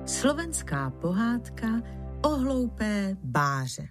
Slovenská pohádka o hloupé báře.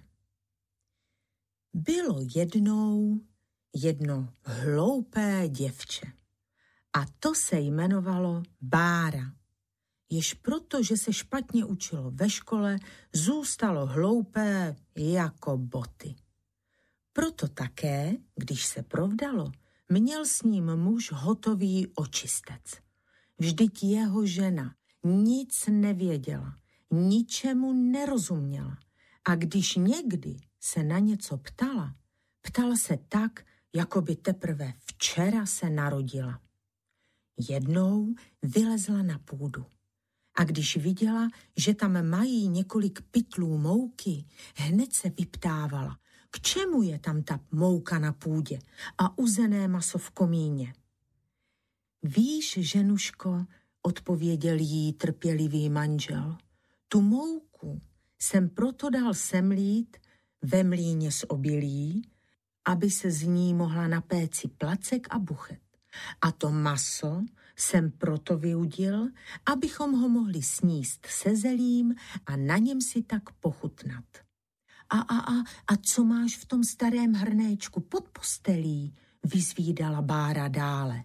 Bylo jednou jedno hloupé děvče a to se jmenovalo Bára. Jež proto, že se špatně učilo ve škole, zůstalo hloupé jako boty. Proto také, když se provdalo, měl s ním muž hotový očistec. Vždyť jeho žena nic nevěděla, ničemu nerozuměla a když někdy se na něco ptala se tak, jako by teprve včera se narodila. Jednou vylezla na půdu a když viděla, že tam mají několik pytlů mouky, hned se vyptávala, k čemu je tam ta mouka na půdě a uzené maso v komíně. Víš, ženuško, odpověděl jí trpělivý manžel, tu mouku jsem proto dal semlít ve mlýně z obilí, aby se z ní mohla napéci placek a buchet. A to maso jsem proto vyudil, abychom ho mohli sníst se zelím a na něm si tak pochutnat. A co máš v tom starém hrnéčku pod postelí? Vyzvídala Bára dále.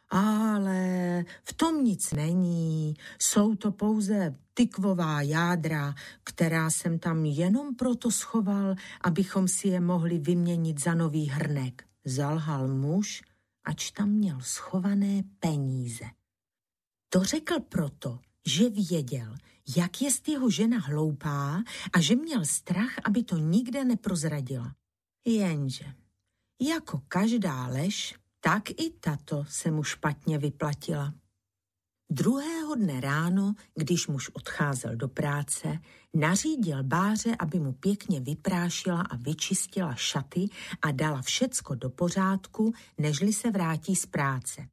Ale v tom nic není, jsou to pouze tykvová jádra, která jsem tam jenom proto schoval, abychom si je mohli vyměnit za nový hrnek. Zalhal muž, ač tam měl schované peníze. To řekl proto, že věděl, jak jest jeho žena hloupá a že měl strach, aby to nikde neprozradila. Jenže, jako každá lež, tak i tato se mu špatně vyplatila. Druhého dne ráno, když muž odcházel do práce, nařídil Báře, aby mu pěkně vyprášila a vyčistila šaty a dala všecko do pořádku, nežli se vrátí z práce.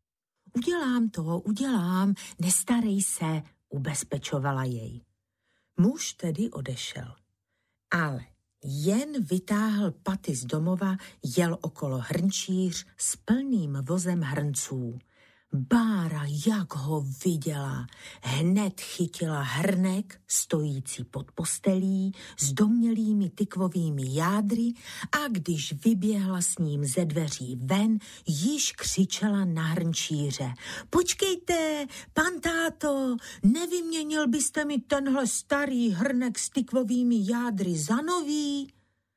Udělám, nestarej se, ubezpečovala jej. Muž tedy odešel, ale jen vytáhl paty z domova, jel okolo hrnčíř s plným vozem hrnců. Bára, jak ho viděla, hned chytila hrnek stojící pod postelí s domnělými tykvovými jádry a když vyběhla s ním ze dveří ven, již křičela na hrnčíře. Počkejte, pan táto, nevyměnil byste mi tenhle starý hrnek s tykvovými jádry za nový?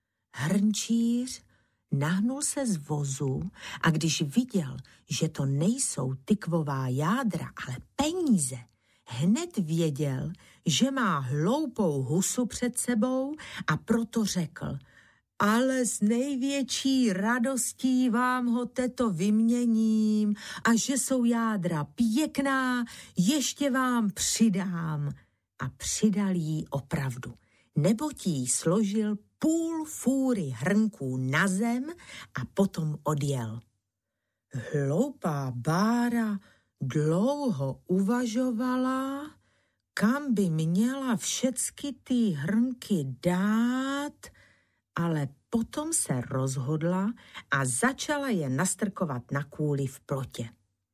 Hrnčíř nahnul se z vozu a když viděl, že to nejsou tykvová jádra, ale peníze, hned věděl, že má hloupou husu před sebou a proto řekl, ale s největší radostí vám ho teto vyměním a že jsou jádra pěkná, ještě vám přidám. A přidal jí opravdu, neboť jí složil půl fůry hrnků na zem a potom odjel. Hloupá Bára dlouho uvažovala, kam by měla všecky ty hrnky dát, ale potom se rozhodla a začala je nastrkovat na kůli v plotě.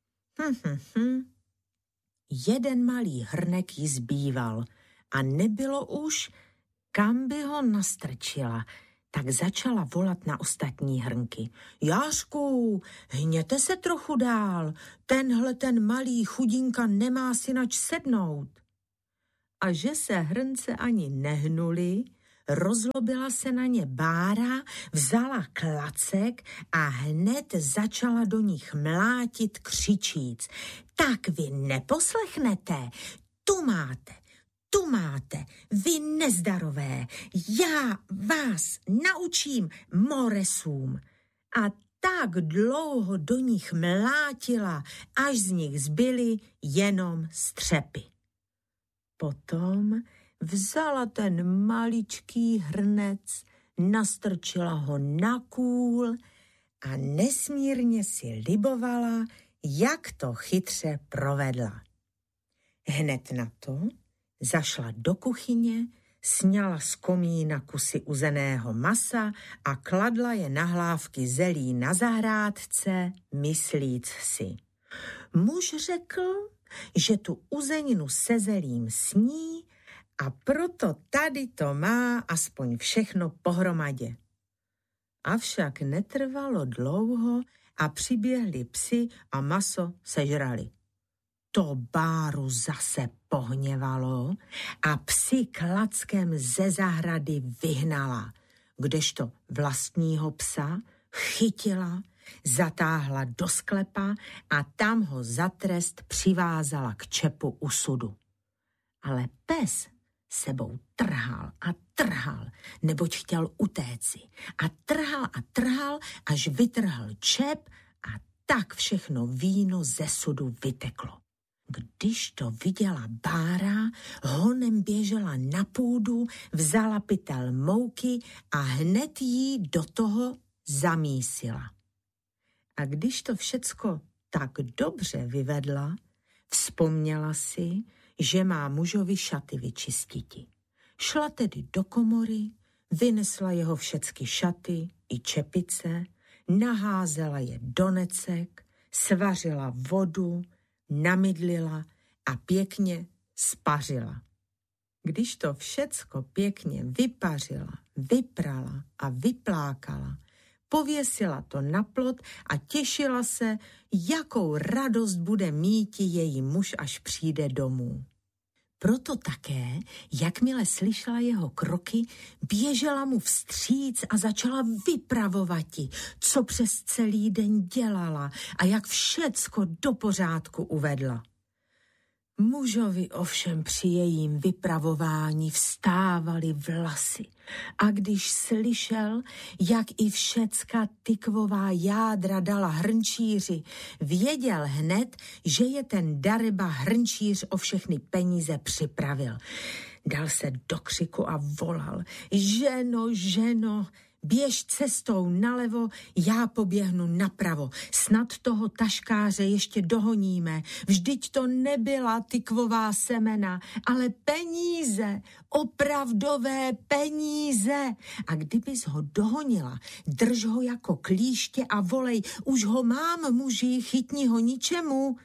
Jeden malý hrnek jí zbýval a nebylo už, kam by ho nastrčila, tak začala volat na ostatní hrnky. Jářku, hněte se trochu dál, ten malý chudinka nemá si nač sednout. A že se hrnce ani nehnuli, rozlobila se na ně Bára, vzala klacek a hned začala do nich mlátit křičíc. Tak vy neposlechnete, tu máte, vy nezdarové, já vás naučím moresům. A tak dlouho do nich mlátila, až z nich zbyly jenom střepy. Potom vzala ten maličký hrnec, nastrčila ho na kůl a nesmírně si libovala, jak to chytře provedla. Hned na to zašla do kuchyně, sňala z komína kusy uzeného masa a kladla je na hlávky zelí na zahrádce, myslíc si. Muž řekl, že tu uzeninu se zelím sní a proto tady to má aspoň všechno pohromadě. Avšak netrvalo dlouho a přiběhli psi a maso sežrali. To Báru zase pohněvalo a psi klackem ze zahrady vyhnala, kdežto vlastního psa chytila, zatáhla do sklepa a tam ho za trest přivázala k čepu u sudu. Ale pes sebou trhal, neboť chtěl utéci. A trhal, až vytrhl čep a tak všechno víno ze sudu vyteklo. Když to viděla Bára, honem běžela na půdu, vzala pytel mouky a hned jí do toho zamísila. A když to všecko tak dobře vyvedla, vzpomněla si, že má mužovi šaty vyčistiti. Šla tedy do komory, vynesla jeho všecky šaty i čepice, naházela je do necek, svařila vodu, namydlila a pěkně spařila. Když to všecko pěkně vypařila, vyprala a vyplákala, pověsila to na plot a těšila se, jakou radost bude míti její muž, až přijde domů. Proto také, jakmile slyšela jeho kroky, běžela mu vstříc a začala vypravovati, co přes celý den dělala a jak všecko do pořádku uvedla. Mužovi ovšem při jejím vypravování vstávaly vlasy a když slyšel, jak i všecka tykvová jádra dala hrnčíři, věděl hned, že je ten daryba hrnčíř o všechny peníze připravil. Dal se do křiku a volal: ženo, běž cestou nalevo, já poběhnu napravo. Snad toho taškáře ještě dohoníme. Vždyť to nebyla tykvová semena, ale peníze, opravdové peníze. A kdybys ho dohonila, drž ho jako klíště a volej: už ho mám, muži, chytni ho ničemu.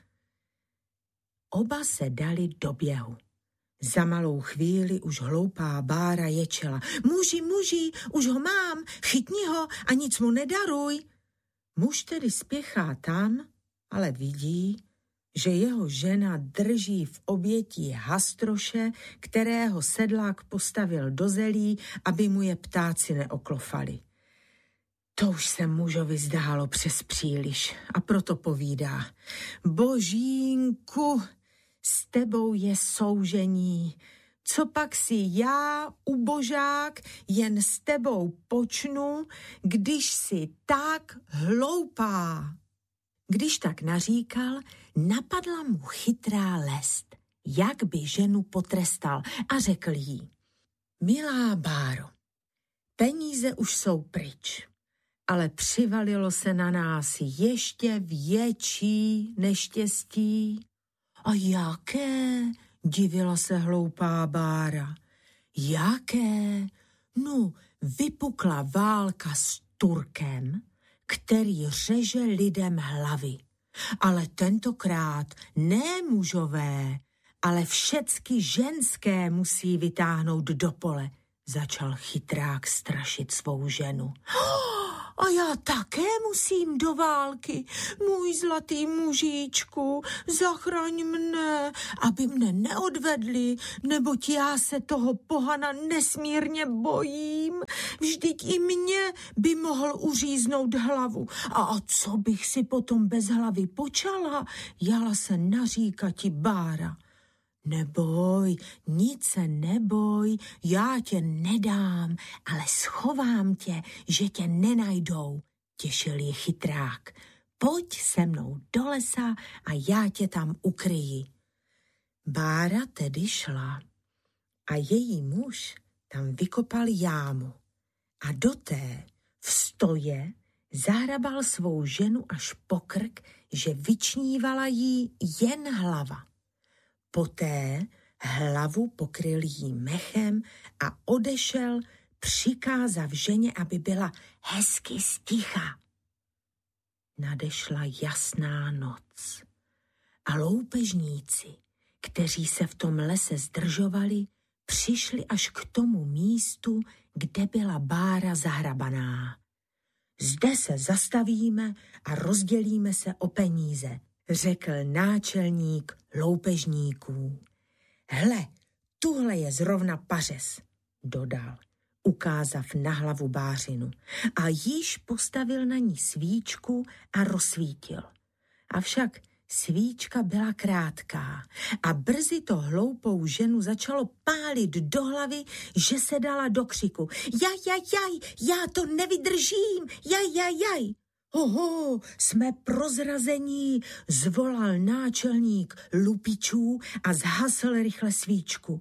Oba se dali do běhu. Za malou chvíli už hloupá Bára ječela: muži, už ho mám, chytni ho a nic mu nedaruj. Muž tedy spěchá tam, ale vidí, že jeho žena drží v obětí hastroše, kterého sedlák postavil do zelí, aby mu je ptáci neoklofali. To už se mužovi zdálo přes příliš a proto povídá: Božínku, s tebou je soužení. Co pak si já, ubožák, jen s tebou počnu, když jsi tak hloupá? Když tak naříkal, napadla mu chytrá lest, jak by ženu potrestal, a řekl jí: milá Báro, peníze už jsou pryč, ale přivalilo se na nás ještě větší neštěstí. A jaké? Divila se hloupá Bára. Jaké? No, vypukla válka s Turkem, který řeže lidem hlavy. Ale tentokrát ne mužové, ale všecky ženské musí vytáhnout do pole. Začal chytrák strašit svou ženu. A já také musím do války, můj zlatý mužíčku, zachraň mne, aby mne neodvedli, neboť já se toho pohana nesmírně bojím. Vždyť i mě by mohl uříznout hlavu. A co bych si potom bez hlavy počala, jala se naříkati Bára. Neboj, nic se neboj, já tě nedám, ale schovám tě, že tě nenajdou, těšil je chytrák. Pojď se mnou do lesa a já tě tam ukryji. Bára tedy šla a její muž tam vykopal jámu a do té vstoje zahrabal svou ženu až po krk, že vyčnívala jí jen hlava. Poté hlavu pokryl jí mechem a odešel, přikázav ženě, aby byla hezky sticha. Nadešla jasná noc a loupežníci, kteří se v tom lese zdržovali, přišli až k tomu místu, kde byla Bára zahrabaná. Zde se zastavíme a rozdělíme se o peníze, řekl náčelník loupežníků. Hle, tuhle je zrovna pařez, dodal, ukázav na hlavu Bářinu, a již postavil na ní svíčku a rozsvítil. Avšak svíčka byla krátká a brzy to hloupou ženu začalo pálit do hlavy, že se dala do křiku. Jaj, já to nevydržím, jaj. Hoho, jsme prozrazení, zvolal náčelník lupičů a zhasl rychle svíčku.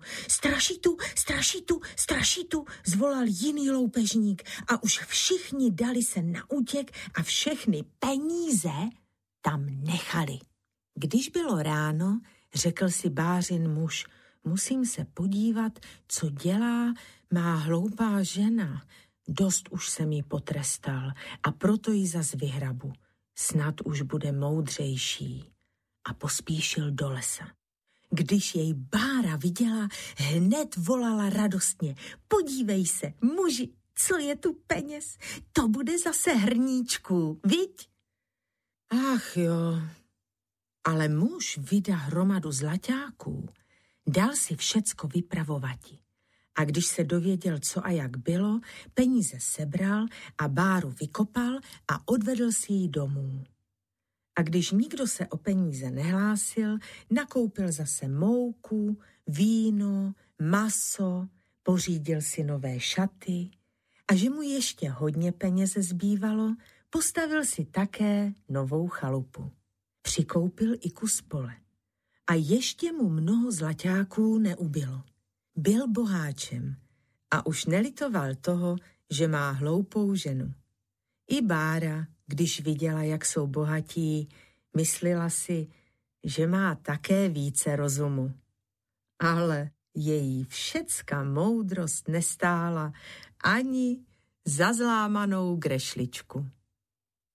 Strašitu, zvolal jiný loupežník a už všichni dali se na útěk a všechny peníze tam nechali. Když bylo ráno, řekl si Bářin muž, musím se podívat, co dělá má hloupá žena. Dost už jsem jí potrestal a proto ji zas vyhrabu. Snad už bude moudřejší. A pospíšil do lesa. Když jej Bára viděla, hned volala radostně. Podívej se, muži, co je tu peněz? To bude zase hrníčků, viď? Ach jo, ale muž vydá hromadu zlaťáků, dal si všecko vypravovati. A když se dověděl, co a jak bylo, peníze sebral a Báru vykopal a odvedl si ji domů. A když nikdo se o peníze nehlásil, nakoupil zase mouku, víno, maso, pořídil si nové šaty a že mu ještě hodně peněze zbývalo, postavil si také novou chalupu. Přikoupil i kus pole. A ještě mu mnoho zlaťáků neubylo. Byl boháčem a už nelitoval toho, že má hloupou ženu. I Bára, když viděla, jak jsou bohatí, myslela si, že má také více rozumu. Ale její všecka moudrost nestála ani za zlámanou grešličku.